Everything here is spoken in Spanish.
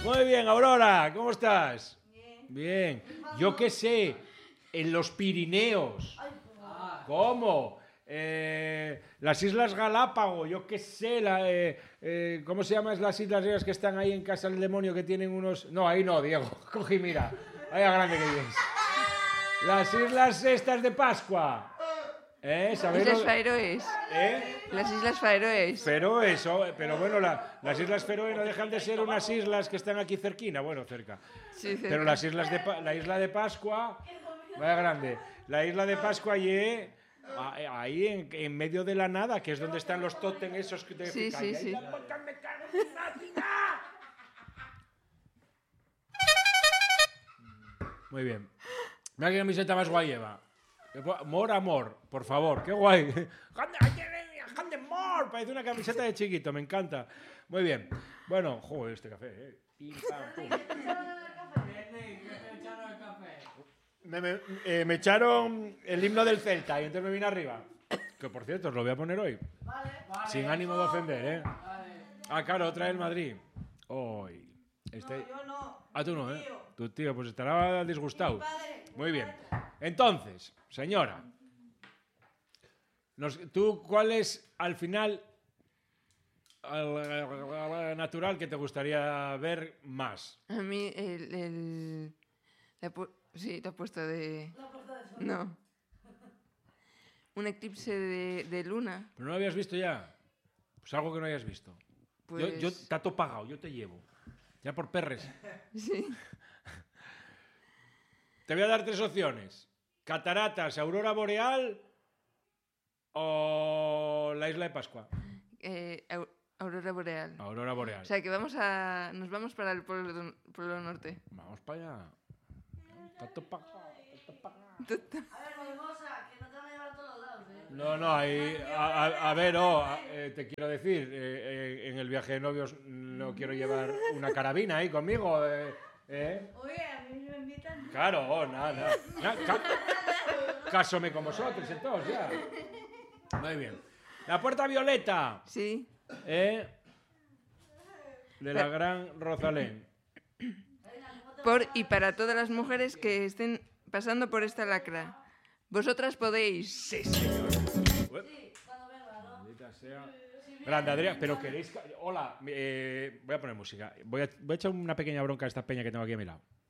Muy bien, Aurora, ¿cómo estás? Bien. Yo qué sé, en los Pirineos. ¿Cómo? Las Islas Galápagos, yo qué sé, ¿cómo se llaman las islas esas que están ahí en Casa del Demonio que tienen unos... No, ahí no, Diego, cogí, mira, ahí a grande que vienes. Las islas estas de Pascua. ¿Sabéis? Islas Faroes. Las Islas Faroes. Feroes, pero bueno, las Islas Feroe no dejan de ser unas islas que están aquí cerquina, bueno, cerca. Sí, cerca. Pero las islas la isla de Pascua, vaya grande, la isla de Pascua y ahí en medio de la nada, que es donde están los tótem esos que te Sí, sí, sí. Muy bien. Mira qué camiseta más guay lleva. More amor, por favor, qué guay. Hand more, parece una camiseta de chiquito, me encanta. Muy bien. Bueno, joder, este café, Pim, pam, pum. Me echaron el himno del Celta y entonces me vine arriba. Que por cierto, os lo voy a poner hoy. Vale. Sin ánimo de ofender, Vale. Claro, otra del Madrid. Hoy. No, yo no. Tú no, Tu tío, pues estará disgustado. Muy bien. Entonces, señora, ¿tú cuál es al final natural que te gustaría ver más? A mí sí, te ha puesto de... No. Un eclipse de luna. ¿Pero no lo habías visto ya? Pues algo que no hayas visto. Pues... Yo tato pagado, yo te llevo. Ya por perres. Sí. Te voy a dar 3 opciones. Cataratas, aurora boreal o la isla de Pascua. Aurora boreal. Aurora boreal. O sea, que nos vamos para el polo norte. Vamos para allá. Tato pagado. A ver, Mariposa, que no te van a llevar a todos lados, No, ahí, a ver, te quiero decir, en el viaje de novios no quiero llevar una carabina ahí conmigo, Oye, a mí me invitan. Claro, nada. Cásome con vosotros, entonces, ya. Muy bien. La puerta violeta. Sí. De la gran Rosalén. Por y para todas las mujeres que estén pasando por esta lacra. Vosotras podéis. Sí, señor. Sí, cuando venga, ¿no? Maldita sea. Grande, Adrián, pero queréis... Hola, voy a poner música. Voy a echar una pequeña bronca a esta peña que tengo aquí a mi lado.